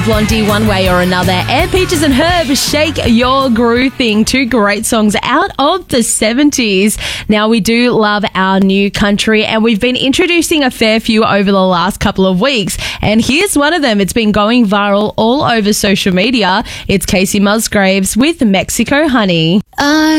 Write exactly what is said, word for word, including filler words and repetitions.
Blondie, One Way or Another, and Peaches and Herb, Shake Your Groove Thing. Two great songs out of the seventies. Now, we do love our new country, and we've been introducing a fair few over the last couple of weeks. And here's one of them. It's been going viral all over social media. It's Casey Musgraves with Mexico Honey. I'm